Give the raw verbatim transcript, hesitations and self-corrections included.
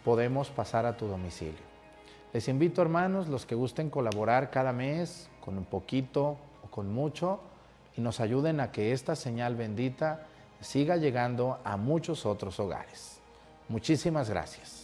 podemos pasar a tu domicilio. Les invito, hermanos, los que gusten colaborar cada mes con un poquito o con mucho y nos ayuden a que esta señal bendita siga llegando a muchos otros hogares. Muchísimas gracias.